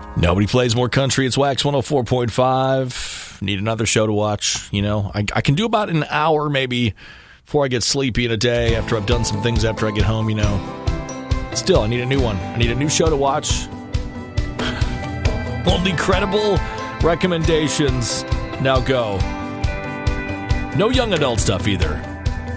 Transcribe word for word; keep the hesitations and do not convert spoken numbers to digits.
Nobody plays more country. It's Wax one oh four point five. Need another show to watch. You know, I, I can do about an hour maybe before I get sleepy in a day after I've done some things after I get home, you know. Still, I need a new one. I need a new show to watch. Only credible recommendations. Now go. No young adult stuff either.